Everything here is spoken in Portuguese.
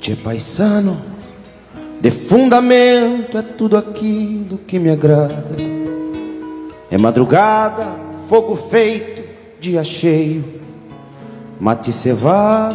Tchê paisano, de fundamento é tudo aquilo que me agrada. É madrugada, fogo feito, dia cheio, mate cevado.